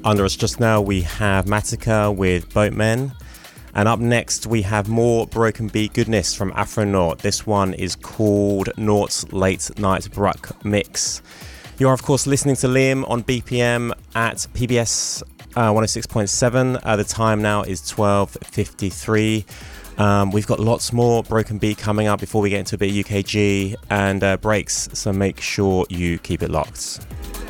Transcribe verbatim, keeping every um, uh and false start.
Under us just now, we have Matica with Boatmen. And up next, we have more Broken Beat goodness from Afronaut. This one is called Naught's Late Night Bruck Mix. You are, of course, listening to Liam on B P M at P B S uh, one oh six point seven. Uh, the time now is twelve fifty-three. Um, we've got lots more Broken Beat coming up before we get into a bit of U K G and uh, breaks, so make sure you keep it locked.